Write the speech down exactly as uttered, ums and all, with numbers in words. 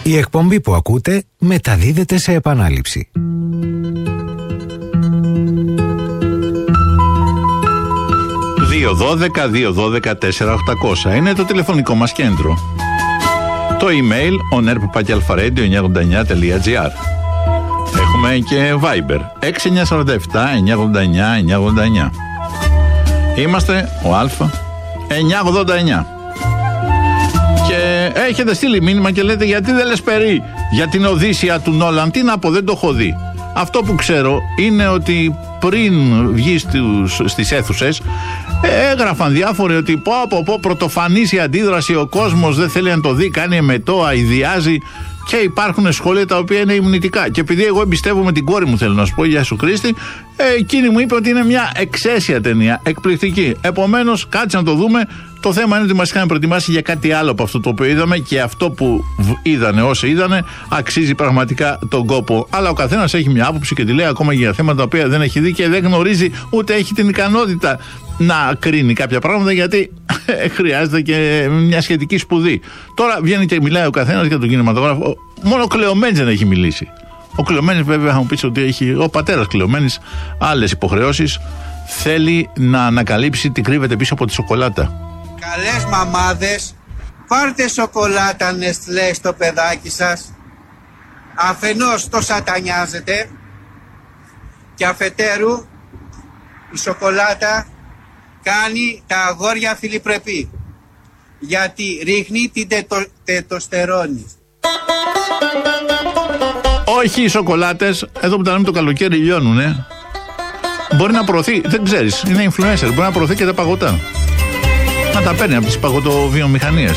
Η εκπομπή που ακούτε μεταδίδεται σε επανάληψη. δύο δώδεκα δύο δώδεκα τέσσερα οκτακόσια είναι το τηλεφωνικό μας κέντρο. Το email onerpapakιalfaradio εννιακόσια ογδόντα εννιά τελεία τζι άρ. Έχουμε και Viber έξι εννιά τέσσερα επτά εννιακόσια ογδόντα εννιά εννιακόσια ογδόντα εννιά. Είμαστε ο Α εννιακόσια ογδόντα εννιά. Και έχετε στείλει μήνυμα και λέτε γιατί δεν λες περί για την Οδύσσεια του Νόλαν. Τι να πω, δεν το έχω δει. Αυτό που ξέρω είναι ότι πριν βγει στους, στις αίθουσες έγραφαν διάφοροι ότι πω πω πω πρωτοφανής η αντίδραση, ο κόσμος δεν θέλει να το δει, κάνει εμετό, αηδιάζει. Και υπάρχουν σχόλια τα οποία είναι υμνητικά. Και επειδή εγώ εμπιστεύομαι την κόρη μου, θέλω να σου πω, Γεια σου Κρίστη, εκείνη μου είπε ότι είναι μια εξαίσια ταινία, εκπληκτική. Επομένως, κάτσε να το δούμε. Το θέμα είναι ότι μας είχαν προετοιμάσει για κάτι άλλο από αυτό το οποίο είδαμε και αυτό που είδανε όσοι είδανε αξίζει πραγματικά τον κόπο. Αλλά ο καθένας έχει μια άποψη και τη λέει ακόμα για θέματα τα οποία δεν έχει δει και δεν γνωρίζει ούτε έχει την ικανότητα να κρίνει κάποια πράγματα γιατί χρειάζεται και μια σχετική σπουδή. Τώρα βγαίνει και μιλάει ο καθένας για τον κινηματογράφο. Μόνο ο Κλεομένης δεν έχει μιλήσει. Ο Κλεομένης βέβαια θα μου πεις ότι έχει, ο πατέρας Κλεομένης, άλλες υποχρεώσεις. Θέλει να ανακαλύψει τι κρύβεται πίσω από τη σοκολάτα. Καλές μαμάδες, πάρτε σοκολάτα Νεστλέ στο παιδάκι σας. Αφενός το σατανιάζετε και αφετέρου η σοκολάτα κάνει τα αγόρια φιλιπρεπή γιατί ρίχνει την τετο, τετοστερόνη. Όχι οι σοκολάτες, εδώ που τα λέμε το καλοκαίρι λιώνουνε. Μπορεί να προωθεί, δεν ξέρεις, είναι influencer, μπορεί να προωθεί και τα παγωτά. Να τα παίρνει από τις παγωτοβιομηχανίες.